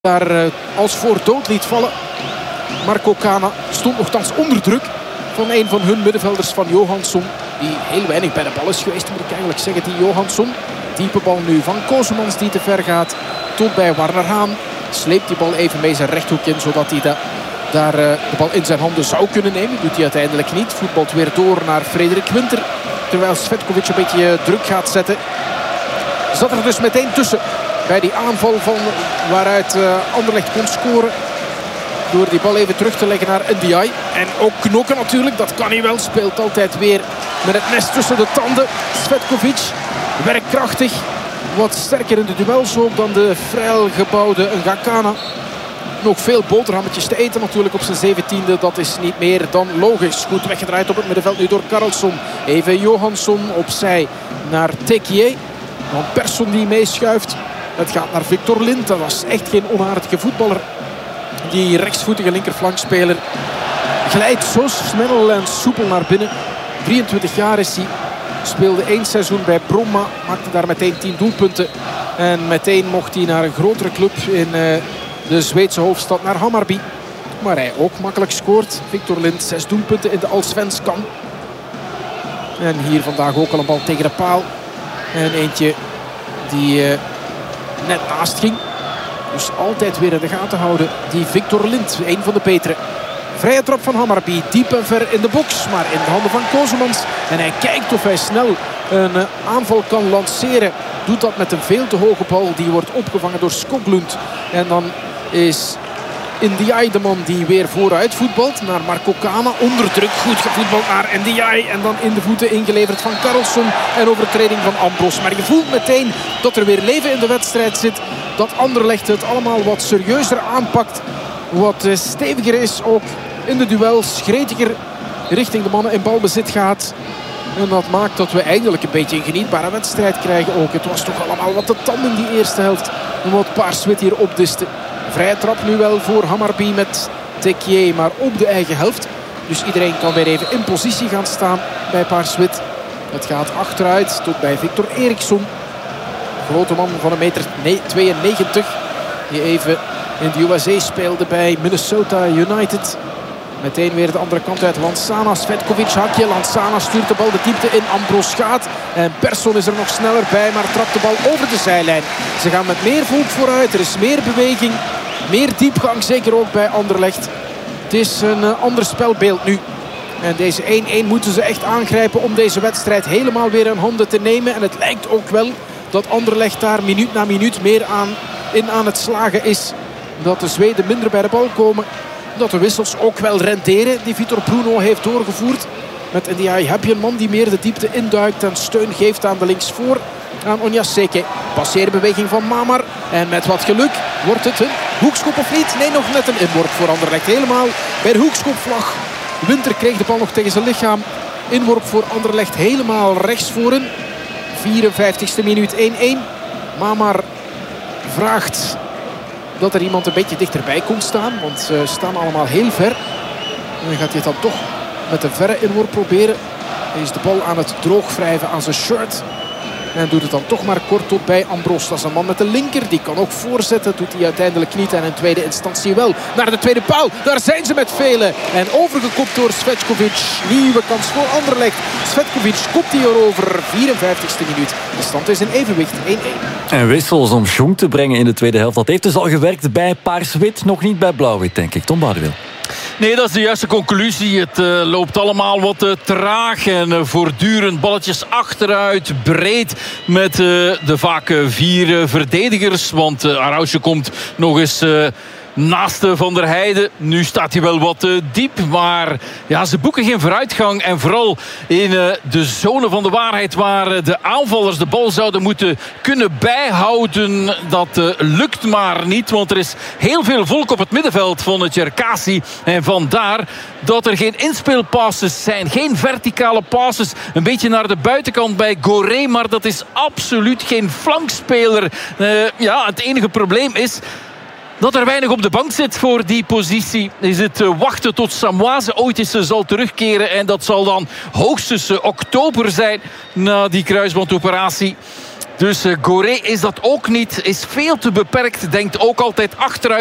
daar als voor dood liet vallen. Marco Cana stond nogthans onder druk van een van hun middenvelders, van Johansson. Die heel weinig bij de bal is geweest, moet ik eigenlijk zeggen, die Johansson. Diepe bal nu van Kosemans die te ver gaat. Tot bij Warner Haan. Sleept die bal even mee zijn rechthoek in, zodat hij daar de bal in zijn handen zou kunnen nemen. Doet hij uiteindelijk niet. Voetbalt weer door naar Frederik Winter. Terwijl Cvetkovic een beetje druk gaat zetten. Zat er dus meteen tussen bij die aanval van waaruit Anderlecht kon scoren. Door die bal even terug te leggen naar Ndiaye. En ook knokken natuurlijk, dat kan hij wel. Speelt altijd weer met het mes tussen de tanden. Cvetkovic werkt krachtig. Wat sterker in de duels ook dan de vrij gebouwde Ngakana. Nog veel boterhammetjes te eten natuurlijk op zijn 17e. Dat is niet meer dan logisch. Goed weggedraaid op het middenveld nu door Karlsson. Even Johansson opzij naar Tekié. Dan Persson die meeschuift. Het gaat naar Victor Lind. Dat was echt geen onaardige voetballer. Die rechtsvoetige linkerflankspeler glijdt zo snel en soepel naar binnen. 23 jaar is hij. Speelde 1 seizoen bij Bromma. Maakte daar meteen 10 doelpunten. En meteen mocht hij naar een grotere club in de Zweedse hoofdstad, naar Hammarby. Maar hij ook makkelijk scoort. Victor Lind 6 doelpunten in de Allsvenskan. En hier vandaag ook al een bal tegen de paal. En eentje die net naast ging. Dus altijd weer in de gaten houden. Die Victor Lind, een van de betere. Vrije trap van Hammarby. Diep en ver in de box. Maar in de handen van Kosemans. En hij kijkt of hij snel een aanval kan lanceren. Doet dat met een veel te hoge bal. Die wordt opgevangen door Skoglund. En dan is Ndiaye de man die weer vooruit voetbalt. Naar Marco Cana. Onder druk goed gevoetbald naar Ndiaye. En dan in de voeten ingeleverd van Karlsson. En overtreding van Ambros. Maar je voelt meteen dat er weer leven in de wedstrijd zit. Dat Anderlecht het allemaal wat serieuzer aanpakt. Wat steviger is ook in de duels. Gretiger richting de mannen in balbezit gaat. En dat maakt dat we eindelijk een beetje een genietbare wedstrijd krijgen ook. Het was toch allemaal wat te tam in die eerste helft. En wat Paars-wit hier opdiste. Vrije trap nu wel voor Hammarby met Tekié, maar op de eigen helft. Dus iedereen kan weer even in positie gaan staan bij Paars-wit. Het gaat achteruit tot bij Victor Eriksson. Grote man van 1,92 meter. Die even in de USA speelde bij Minnesota United. Meteen weer de andere kant uit. Lansana, Cvetkovic, hakje. Lansana stuurt de bal de diepte in. Ambros gaat. En Persson is er nog sneller bij, maar trapt de bal over de zijlijn. Ze gaan met meer volk vooruit. Er is meer beweging. Meer diepgang, zeker ook bij Anderlecht. Het is een ander spelbeeld nu. En deze 1-1 moeten ze echt aangrijpen om deze wedstrijd helemaal weer in handen te nemen. En het lijkt ook wel dat Anderlecht daar minuut na minuut meer aan het slagen is. Dat de Zweden minder bij de bal komen. Dat de wissels ook wel renderen die Vitor Bruno heeft doorgevoerd. Met Ndiaye heb je een man die meer de diepte induikt en steun geeft aan de linksvoor. Aan Onyaseke. Passeerbeweging van Mamar. En met wat geluk wordt het een hoekschop of niet? Nee, nog net een inworp voor Anderlecht. Helemaal bij de hoekschopvlag. Winter kreeg de bal nog tegen zijn lichaam. Inworp voor Anderlecht helemaal rechts voorin. 54e minuut 1-1. Mamar vraagt dat er iemand een beetje dichterbij komt staan. Want ze staan allemaal heel ver. En dan gaat hij het dan toch met een verre inworp proberen. Hij is de bal aan het droogwrijven aan zijn shirt. En doet het dan toch maar kort tot bij Ambros. Dat is een man met de linker. Die kan ook voorzetten. Doet hij uiteindelijk niet. En in tweede instantie wel. Naar de tweede paal. Daar zijn ze met velen. En overgekopt door Cvetkovic. Nieuwe kans voor Anderlecht. Cvetkovic kopt hij erover. 54e minuut. De stand is in evenwicht. 1-1. En wissels om schwung te brengen in de tweede helft. Dat heeft dus al gewerkt bij Paars-wit. Nog niet bij Blauw-wit, denk ik. Tom Boudewil. Nee, dat is de juiste conclusie. Het loopt allemaal wat traag en voortdurend balletjes achteruit, breed met de vaak 4 verdedigers. Want Araújo komt nog eens naast Van der Heijden. Nu staat hij wel wat diep, maar ja, ze boeken geen vooruitgang. En vooral in de zone van de waarheid waar de aanvallers de bal zouden moeten kunnen bijhouden. Dat lukt maar niet, want er is heel veel volk op het middenveld van het Cherkasy. En vandaar dat er geen inspeelpasses zijn, geen verticale passes. Een beetje naar de buitenkant bij Goré, maar dat is absoluut geen flankspeler. Het enige probleem is dat er weinig op de bank zit voor die positie. Is het wachten tot Samoise ooit eens zal terugkeren. En dat zal dan hoogstens oktober zijn na die kruisbandoperatie. Dus Goré is dat ook niet. Is veel te beperkt. Denkt ook altijd achteruit.